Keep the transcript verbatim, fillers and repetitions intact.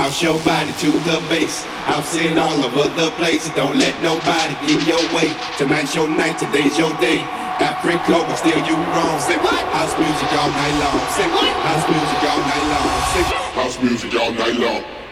Bounce your body to the bass. I'm sitting all over the place. Don't let nobody get your way. Tonight's your night, today's your day. Africa, but still you wrong. Say what? House music all night long. Say what? House music all night long. Say what? House music all night long.